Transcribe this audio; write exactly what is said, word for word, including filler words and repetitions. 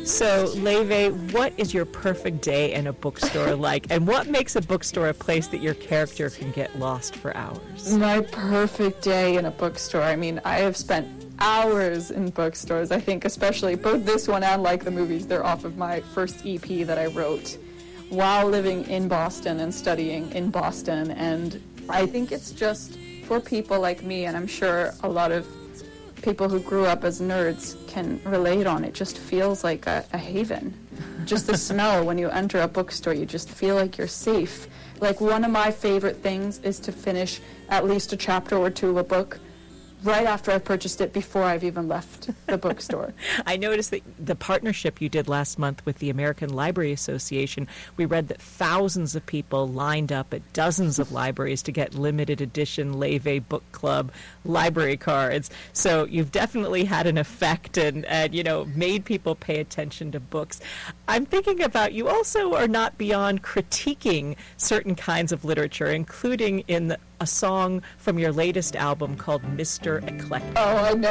So, Leve, what is your perfect day in a bookstore like? And what makes a bookstore a place that your character can get lost for hours? My perfect day in a bookstore. I mean, I have spent hours in bookstores. I think especially both this one and Like the Movies, they're off of my first E P that I wrote while living in Boston and studying in Boston. And I think it's just for people like me, and I'm sure a lot of people who grew up as nerds can relate on it. Just feels like a, a haven. Just the smell when you enter a bookstore, you just feel like you're safe. Like, one of my favorite things is to finish at least a chapter or two of a book right after I've purchased it, before I've even left the bookstore. I noticed that the partnership you did last month with the American Library Association, we read that thousands of people lined up at dozens of libraries to get limited edition Leve Book Club library cards. So you've definitely had an effect and, and, you know, made people pay attention to books. I'm thinking about, you also are not beyond critiquing certain kinds of literature, including in the, a song from your latest album called Mister Eclectic. Oh, I know.